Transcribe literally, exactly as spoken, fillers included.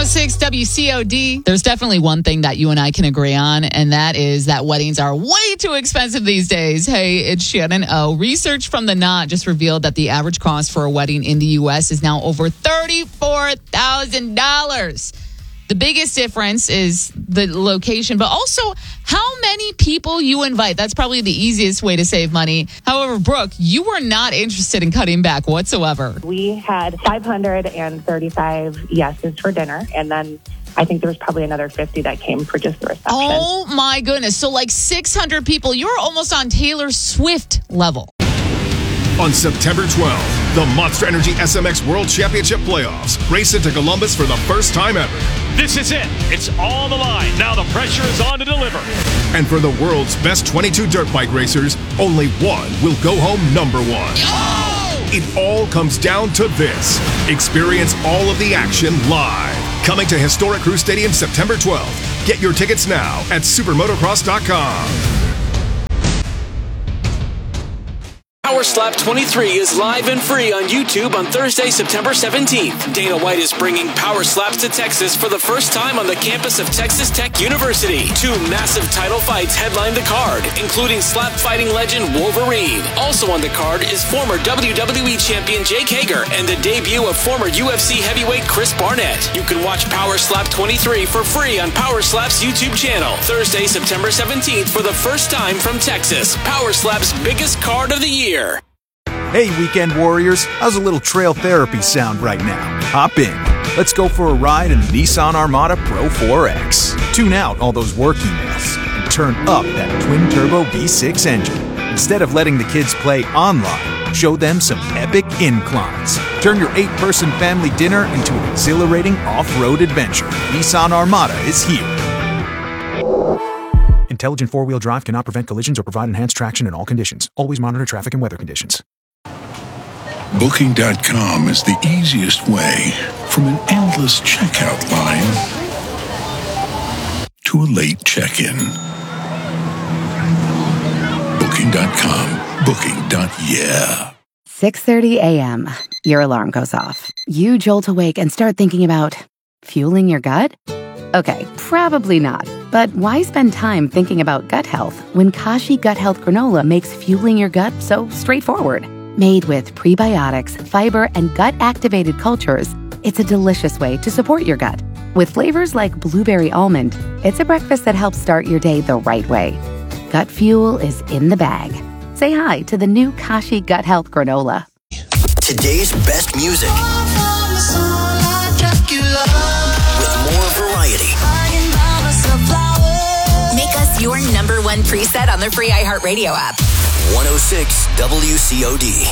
oh six W C O D. There's definitely one thing that you and I can agree on, and that is that weddings are way too expensive these days. Hey, it's Shannon O. Research from The Knot just revealed that the average cost for a wedding in the U S is now over thirty-four thousand dollars. The biggest difference is the location, but also how many people you invite. That's probably the easiest way to save money. However, Brooke, you were not interested in cutting back whatsoever. We had five hundred thirty-five yeses for dinner, and then I think there was probably another fifty that came for just the reception. Oh, my goodness. So like six hundred people. You're almost on Taylor Swift level. On September twelfth, the Monster Energy S M X World Championship Playoffs race into Columbus for the first time ever. This is it. It's on the line. Now the pressure is on to deliver. And for the world's best twenty-two dirt bike racers, only one will go home number one. Oh! It all comes down to this. Experience all of the action live. Coming to Historic Crew Stadium September twelfth. Get your tickets now at supermotocross dot com. Power Slap twenty-three is live and free on YouTube on Thursday, September seventeenth. Dana White is bringing Power Slaps to Texas for the first time on the campus of Texas Tech University. Two massive title fights headline the card, including slap fighting legend Wolverine. Also on the card is former W W E champion Jake Hager and the debut of former U F C heavyweight Chris Barnett. You can watch Power Slap twenty-three for free on Power Slap's YouTube channel. Thursday, September seventeenth for the first time from Texas. Power Slap's biggest card of the year. Hey, weekend warriors, how's a little trail therapy sound right now? Hop in. Let's go for a ride in the Nissan Armada Pro four X. Tune out all those work emails and turn up that twin-turbo V six engine. Instead of letting the kids play online, show them some epic inclines. Turn your eight-person family dinner into an exhilarating off-road adventure. Nissan Armada is here. Intelligent four-wheel drive cannot prevent collisions or provide enhanced traction in all conditions. Always monitor traffic and weather conditions. Booking dot com is the easiest way from an endless checkout line to a late check-in. Booking dot com. Booking. Yeah. six thirty a.m. Your alarm goes off. You jolt awake and start thinking about fueling your gut? Okay, probably not. But why spend time thinking about gut health when Kashi Gut Health Granola makes fueling your gut so straightforward? Made with prebiotics, fiber, and gut-activated cultures, it's a delicious way to support your gut. With flavors like blueberry almond, it's a breakfast that helps start your day the right way. Gut fuel is in the bag. Say hi to the new Kashi Gut Health Granola. Today's best music. With more variety. Make us your number one preset on the free iHeartRadio app. one oh six W C O D.